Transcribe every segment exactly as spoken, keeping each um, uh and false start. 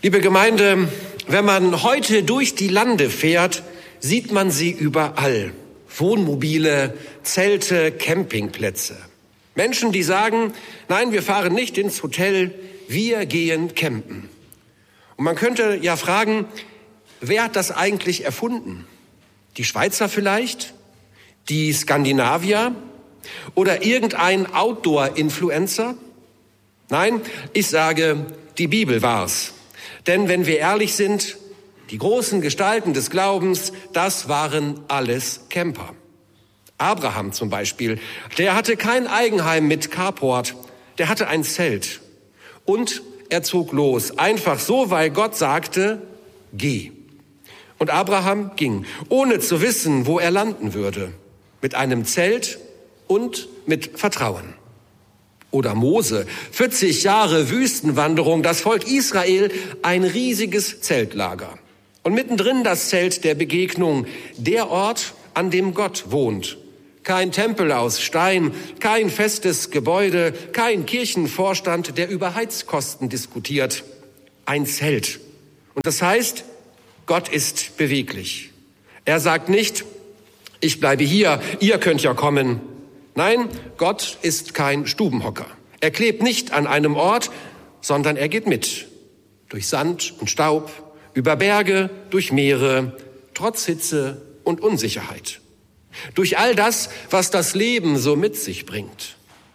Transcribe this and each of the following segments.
Liebe Gemeinde, wenn man heute durch die Lande fährt, sieht man sie überall. Wohnmobile, Zelte, Campingplätze. Menschen, die sagen, nein, wir fahren nicht ins Hotel, wir gehen campen. Und man könnte ja fragen, wer hat das eigentlich erfunden? Die Schweizer vielleicht? Die Skandinavier? Oder irgendein Outdoor-Influencer? Nein, ich sage, die Bibel war's. Denn wenn wir ehrlich sind, die großen Gestalten des Glaubens, das waren alles Camper. Abraham zum Beispiel, der hatte kein Eigenheim mit Carport, der hatte ein Zelt. Und er zog los, einfach so, weil Gott sagte, geh. Und Abraham ging, ohne zu wissen, wo er landen würde, mit einem Zelt und mit Vertrauen. Oder Mose, vierzig Jahre Wüstenwanderung, das Volk Israel, ein riesiges Zeltlager. Und mittendrin das Zelt der Begegnung, der Ort, an dem Gott wohnt. Kein Tempel aus Stein, kein festes Gebäude, kein Kirchenvorstand, der über Heizkosten diskutiert. Ein Zelt. Und das heißt, Gott ist beweglich. Er sagt nicht, ich bleibe hier, ihr könnt ja kommen. Nein, Gott ist kein Stubenhocker. Er klebt nicht an einem Ort, sondern er geht mit. Durch Sand und Staub, über Berge, durch Meere, trotz Hitze und Unsicherheit. Durch all das, was das Leben so mit sich bringt.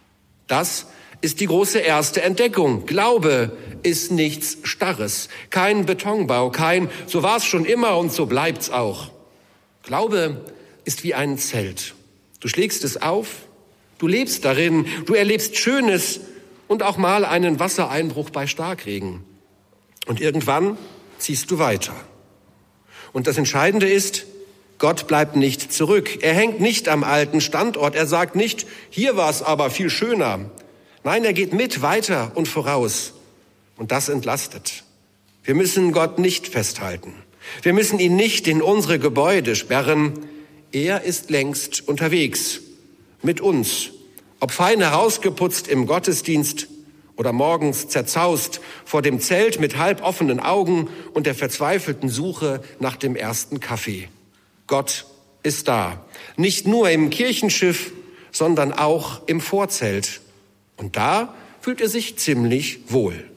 Das ist die große erste Entdeckung. Glaube ist nichts Starres, kein Betonbau, kein so war's schon immer und so bleibt's auch. Glaube ist wie ein Zelt. Du schlägst es auf, du lebst darin, du erlebst Schönes und auch mal einen Wassereinbruch bei Starkregen. Und irgendwann ziehst du weiter. Und das Entscheidende ist, Gott bleibt nicht zurück. Er hängt nicht am alten Standort. Er sagt nicht, hier war es aber viel schöner. Nein, er geht mit weiter und voraus. Und das entlastet. Wir müssen Gott nicht festhalten. Wir müssen ihn nicht in unsere Gebäude sperren. Er ist längst unterwegs. Mit uns. Ob fein herausgeputzt im Gottesdienst oder morgens zerzaust vor dem Zelt mit halb offenen Augen und der verzweifelten Suche nach dem ersten Kaffee. Gott ist da. Nicht nur im Kirchenschiff, sondern auch im Vorzelt. Und da fühlt er sich ziemlich wohl.